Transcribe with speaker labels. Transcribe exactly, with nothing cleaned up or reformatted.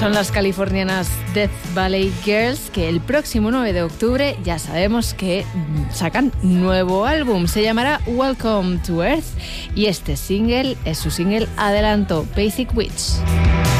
Speaker 1: Son las californianas Death Valley Girls, que el próximo nueve de octubre ya sabemos que sacan nuevo álbum. Se llamará Welcome to Earth y este single es su single adelanto, Basic Witch.